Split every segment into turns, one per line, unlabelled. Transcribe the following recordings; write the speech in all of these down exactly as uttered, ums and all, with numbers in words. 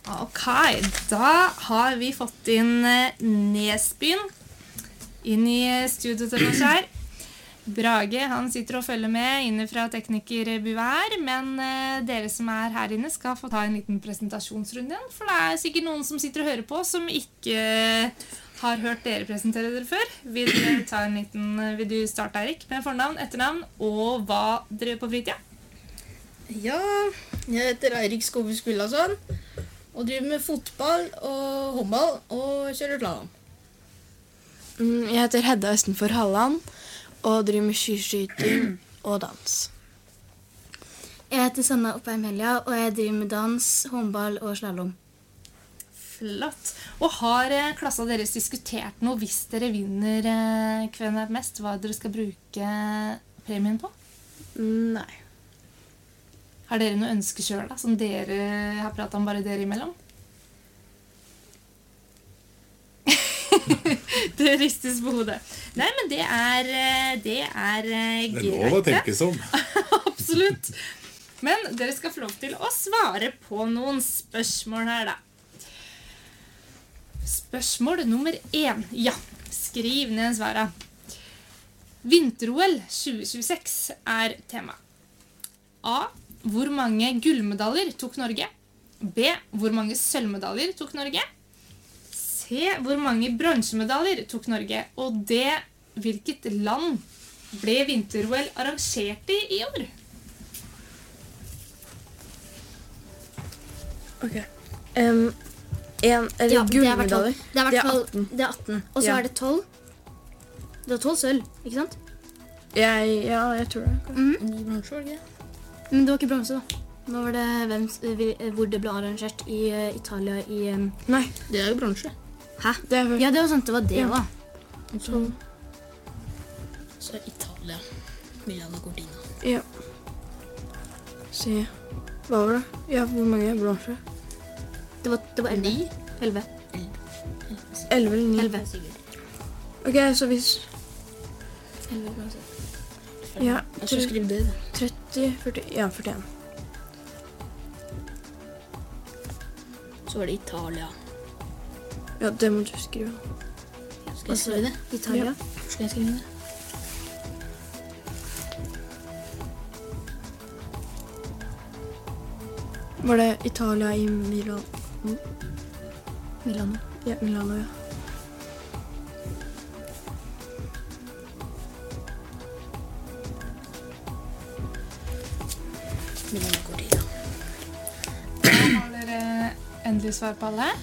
Ok, da har vi fått inn Nesbyen inn i studio til oss her. Brage, han sitter og følger med inne fra teknikerbua her, men dere som er her inne skal få ta en liten presentasjonsrunde, for det er sikkert noen som sitter og hører på som ikke har hørt dere presentere dere før. Vil dere ta en liten, vil du starte, Erik, med fornavn, etternavn og hva dere gjør på fritida?
Ja, jeg heter Eirik Skove Skullason og driver med fotball og håndball og kjører slalom.
Jeg heter Hedda Østenfor Halland og driver med skiskyting og dans.
Jeg heter Sanna Oppheim Helja, og jeg driver med dans, håndball og slalom.
Flott. Og har klassa deres diskutert noe hvis dere vinner Kvennet mest, hva dere skal bruke premien på?
Nei.
Har dere noe ønske selv da, som dere har pratet om bare dere imellom? Det ristes på hodet. Nei, men det er det er greit.
Det er lov å tenke som.
Absolutt. Men dere skal få lov til å svare på noen spørsmål her da. Spørsmål nummer én. Ja, skriv ned svaret. Vinter-O L tjue tjueseks er tema. A. Hvor mange gullmedaljer tok Norge? B. Hvor mange sølvmedaljer tok Norge? C. Hvor mange bronsemedaljer tok Norge? Og D. Hvilket land ble Vinter-O L arrangert i i år?
Ok. Um, en, eller
Ja, det er hvert fall-
gullmedaljer.
det er hvert fall-
atten.
Det er atten. Og så
Ja.
er det tolv. Det var tolv sølv, ikke sant?
Jeg, ja, jeg tror det.
Mhm.
Ni bronser, var det ikke?
Men det var ikke bronse da. Nå var det hvem, hvor det ble arrangert i uh, Italia i... Um...
Nei.
Det er jo bronser.
Hæ?
Det er først.
Ja, det var sant, det var det
Ja.
også.
Så, så er Italia, Milano Cortina.
Ja. Se. Hva var det? Ja, hvor mange bronser?
Det var, det var elleve.
Ni?
Elleve.
Elleve eller ni?
Elleve.
Ok, så hvis...
Elleve bronse.
Ja,
Og så skriv det.
tretti, førti, ja, førtien.
Så var det Italia.
Ja, det må du skrive.
Skal jeg skrive det?
Italia.
Ja.
Skal jeg skrive det?
Var det Italia i Milano?
Milano.
Ja, Milano, ja.
Milano Cortina.
Da har dere endelig svar på alle.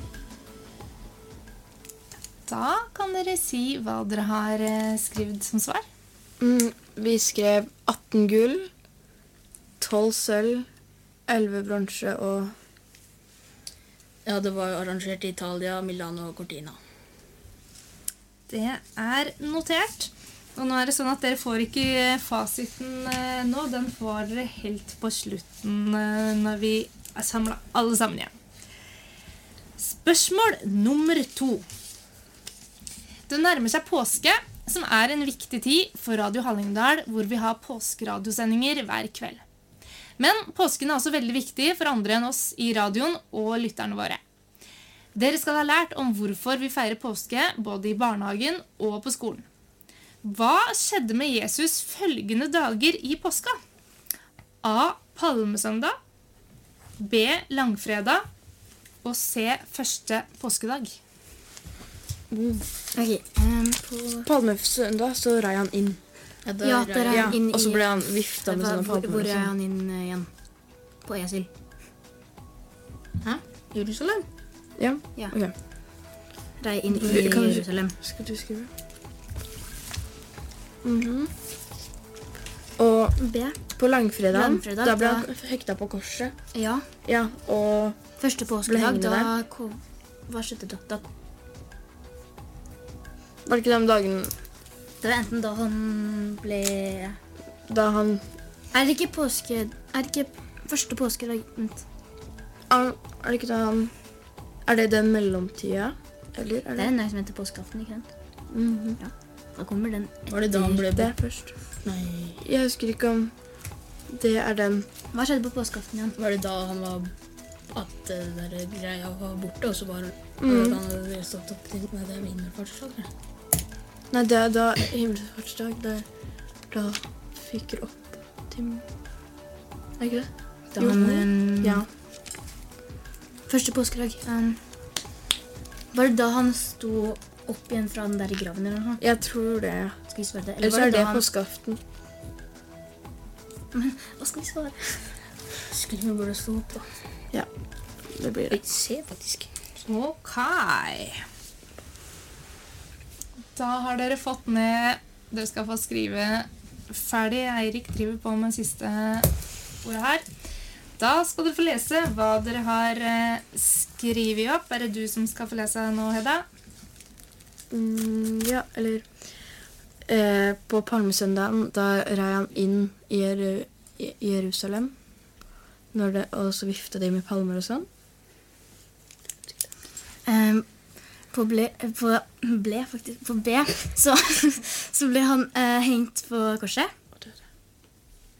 Da kan dere si hva dere har skrevet som svar.
Mm, vi skrev atten gull, tolv sølv, elleve bronse og...
Ja, det var arrangert i Italia, Milano Cortina.
Det er notert. Og nå er det sånn at dere får ikke fasiten eh, nå. Den får dere helt på slutten eh, når vi er samlet alle sammen igjen. Spørsmål nummer to. Det nærmer seg påske, som er en viktig tid for Radio Hallingdal, hvor vi har påskeradiosendinger hver kveld. Men påsken er også veldig viktig for andre enn oss i radioen og lytterne våre. Dere skal ha lært om hvorfor vi feirer påske, både i barnehagen og på skolen. Hva skjedde med Jesus følgende dager i påska? A. Palmesøndag, B. Langfredag og C. Første påskedag.
Ok, um, på...
Palmesøndag så rei han inn.
Ja, da
Ja,
er
der er
Ja,
han inn i...
og så ble han vifta med
Hva-
sånne
hvor,
palmer.
hvor
og
er
sånn.
han inn uh, igjen? På Esel.
Hæ? Jerusalem?
Ja,
Ja.
ok.
Rei inn i
Vi- kan vi-
Jerusalem.
Skal du skrive? Mhm. Og
B.
på langfredag,
Langfredag,
da ble
da-
han hekta på korset.
Ja.
Ja, og
Første
Ble
påskedag,
hengende
da... Kom... Hva skjedde da? da?
var det ikke den dagen
Det var enten da han ble...
da han...
Er det ikke påske... Er det ikke første påskedag? Vent.
Er er det ikke da han... Er det den mellomtida? Eller er
Det
det...
er en dag som heter påskeaften, ikke sant?
Mhm.
Da kommer den...
Var det da han ble
Det
det?
er først.
Nei.
Jeg husker ikke om det er den...
Hva skjedde på påskeaften igjen?
Var det da han var at det der greia var borte, og så bare
Mm.
han hadde stått opp til med det himmelfartsdag.
Nei, det er da himmelfartsdag, der da fyker opp til... Er ikke det?
Da
Jo.
han, um,
Ja.
Første påskedag. Um, var det da han sto opp igjen fra den der graven eller noe?
Jeg tror det.
Skal vi svare det?
Eller så
var
er det
da han-
påskeaften.
Hva skal vi svare?
Skulle vi bare stå opp, da.
Det blir det.
Jeg ser faktisk.
Ok. Da har dere fått med... Dere skal få skrive ferdig. Eirik driver på med siste ordet her. Da skal du få lese hva dere har eh, skrivet opp. Er det du som skal få lese nå, Hedda?
Mm, ja, eller... Eh, på palmesøndagen, da rei han inn i, Jeru i Jerusalem. Når det, og så vifta de med palmer og sånn.
Um, på ble, på ble faktisk, på B, så, så ble han eh, hengt på korset.